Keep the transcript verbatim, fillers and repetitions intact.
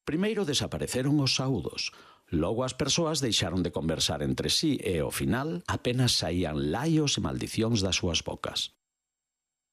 Primeiro desapareceron os saúdos. Logo as persoas deixaron de conversar entre sí e, ao final, apenas saían laios e maldicións das súas bocas.